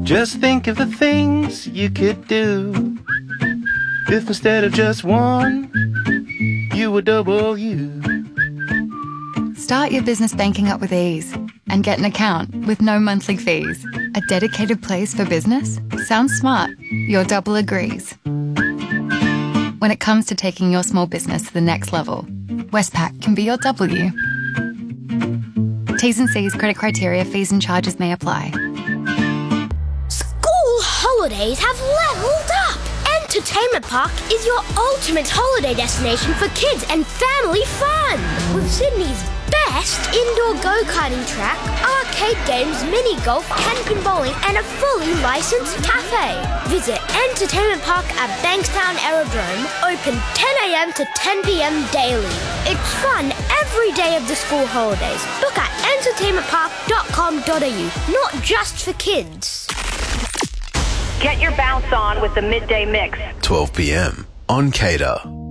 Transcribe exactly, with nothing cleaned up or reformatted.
Just think of the things you could do if instead of just one, you were double you. Start your business banking up with ease and get an account with no monthly fees. A dedicated place for business? Sounds smart. Your double agrees. When it comes to taking your small business to the next level, Westpac can be your W. T's and C's, credit criteria, fees and charges may apply. School holidays have leveled up! Entertainment Park is your ultimate holiday destination for kids and family fun! With Sydney's best indoor go-karting track, arcade games, mini-golf, ten-pin bowling and a fully licensed cafe. Visit Entertainment Park at Bankstown Aerodrome, open ten a.m. to ten p.m. daily. It's fun every day of the school holidays. Look at entertainment park dot com dot a u, not just for kids. Get your bounce on with the Midday Mix. twelve p.m. on Cater.